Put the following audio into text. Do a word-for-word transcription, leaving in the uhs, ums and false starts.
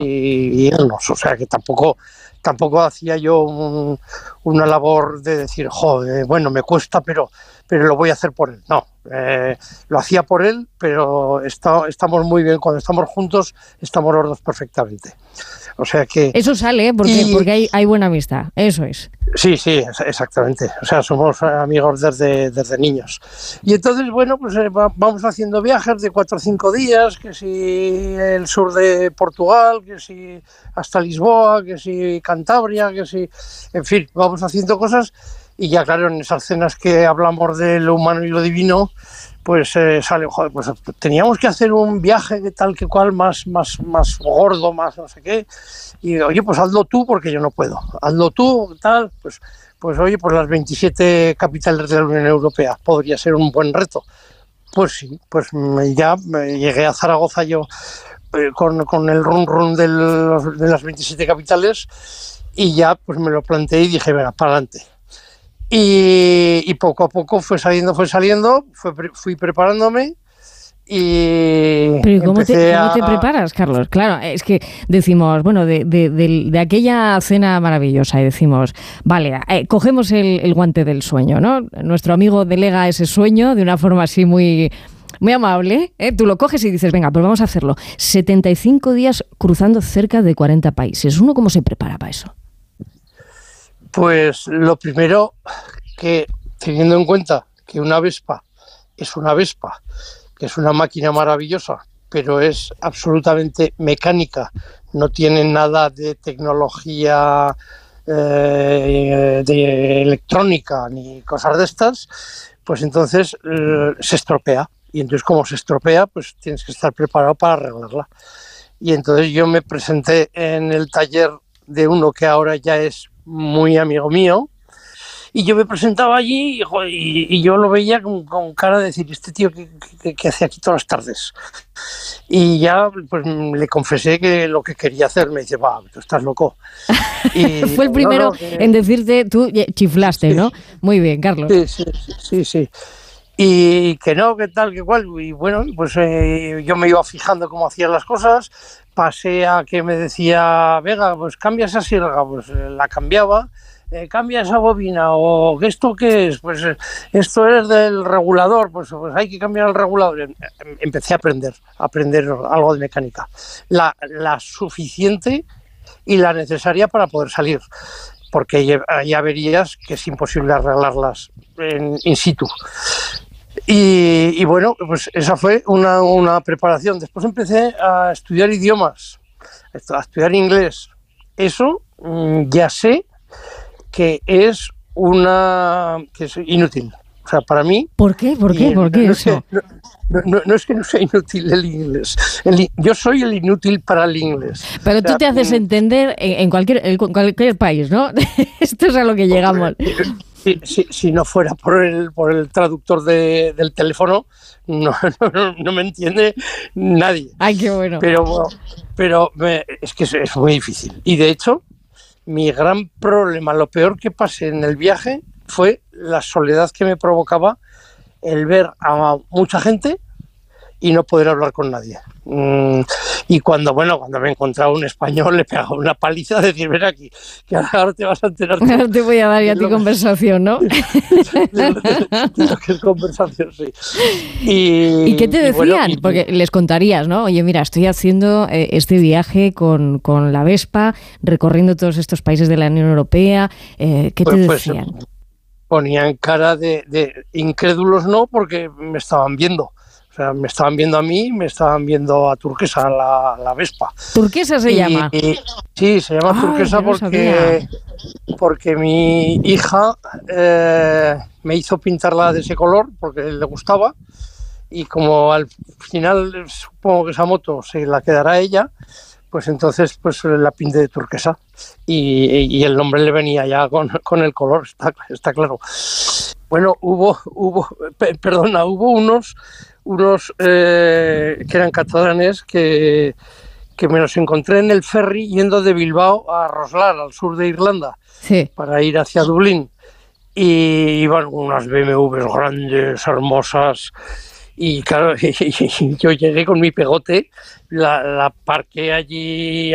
y irnos, o sea que tampoco tampoco hacía yo un, una labor de decir, joder, bueno, me cuesta, pero pero lo voy a hacer por él. No, eh, lo hacía por él, pero está, estamos muy bien, cuando estamos juntos, estamos los dos perfectamente. O sea que... Eso sale, ¿eh? porque, y, porque hay, hay buena amistad, eso es. Sí, sí, exactamente. O sea, somos amigos desde, desde niños. Y entonces, bueno, pues eh, vamos haciendo viajes de cuatro o cinco días, que si el sur de Portugal, que si hasta Lisboa, que si Cantabria, que si... En fin, vamos haciendo cosas y ya, claro, en esas cenas que hablamos de lo humano y lo divino, pues eh, sale, joder, pues teníamos que hacer un viaje de tal que cual más, más, más gordo, más no sé qué, y oye, pues hazlo tú porque yo no puedo, hazlo tú, tal, pues, pues oye, pues las veintisiete capitales de la Unión Europea podría ser un buen reto. Pues sí, pues ya llegué a Zaragoza yo eh, con, con el run run de, los, de las veintisiete capitales y ya pues me lo planteé y dije, venga, para adelante. Y, y poco a poco fue saliendo, fue saliendo, fue, fui preparándome y Pero ¿cómo te, ¿cómo te preparas, Carlos? Claro, es que decimos, bueno, de, de, de, de aquella cena maravillosa y decimos, vale, eh, cogemos el, el guante del sueño, ¿no? Nuestro amigo delega ese sueño de una forma así muy... Muy amable, ¿eh? Tú lo coges y dices, venga, pues vamos a hacerlo. setenta y cinco días cruzando cerca de cuarenta países. ¿Uno cómo se prepara para eso? Pues lo primero, que teniendo en cuenta que una Vespa es una Vespa, que es una máquina maravillosa, pero es absolutamente mecánica, no tiene nada de tecnología eh, de electrónica ni cosas de estas, pues entonces eh, se estropea. Y entonces como se estropea, pues tienes que estar preparado para arreglarla. Y entonces yo me presenté en el taller de uno que ahora ya es muy amigo mío, y yo me presentaba allí y, y, y yo lo veía con, con cara de decir, este tío que, que, que hace aquí todas las tardes. Y ya pues le confesé que lo que quería hacer, me dice, va, tú estás loco. Y, Fue el primero no, no, que... en decirte, tú chiflaste, sí, ¿no? Muy bien, Carlos. Sí, sí, sí, sí, sí. Y que no, que tal, que cual, y bueno, pues eh, yo me iba fijando cómo hacían las cosas, pasé a que me decía, venga, pues cambia esa sierra, pues eh, la cambiaba, eh, cambia esa bobina, o ¿esto qué es? Pues eh, esto es del regulador, pues, pues hay que cambiar el regulador. Empecé a aprender, a aprender algo de mecánica, la, la suficiente y la necesaria para poder salir, porque ya, ya verías que es imposible arreglarlas en, in situ. Y, y bueno, pues esa fue una, una preparación. Después empecé a estudiar idiomas, a estudiar inglés. Eso ya sé que es una que es inútil. O sea, para mí... ¿Por qué? ¿Por qué? ¿Por qué no eso? Es que, no, no, no es que no sea inútil el inglés. El, yo soy el inútil para el inglés. Pero o sea, tú te haces entender en, en, cualquier, en cualquier país, ¿no? Esto es a lo que llegamos. Si, si, si no fuera por el, por el traductor de, del teléfono, no, no, no me entiende nadie. Ay, qué bueno. Pero, pero me, es que es, es muy difícil. Y de hecho, mi gran problema, lo peor que pasé en el viaje fue la soledad que me provocaba el ver a mucha gente y no poder hablar con nadie. Mm, y cuando, bueno, cuando me encontraba un español, le pegaba una paliza de decir, ven aquí, que ahora te vas a enterar. Ahora te voy a dar ya a ti conversación, ¿no? De, de, de, de lo que es conversación, sí. Y, ¿Y qué te decían? Y bueno, y, porque les contarías, ¿no? Oye, mira, estoy haciendo eh, este viaje con, con la Vespa, recorriendo todos estos países de la Unión Europea. Eh, ¿Qué te pues, decían? Pues, ponían cara de, de incrédulos, no, porque me estaban viendo. O sea, me estaban viendo a mí, me estaban viendo a Turquesa, la, la Vespa. ¿Turquesa se y, llama? Y, sí, se llama Ay, Turquesa porque, porque mi hija eh, me hizo pintarla de ese color porque le gustaba, y como al final supongo que esa moto se la quedará ella, pues entonces pues la pinté de turquesa y, y el nombre le venía ya con, con el color, está, está claro. Bueno, hubo, hubo, perdona, hubo unos, unos eh, que eran catalanes que, que me los encontré en el ferry yendo de Bilbao a Roslar, al sur de Irlanda, sí, para ir hacia Dublín. Y iban unas B M Ws grandes, hermosas. Y claro, y, y yo llegué con mi pegote, la, la parqué allí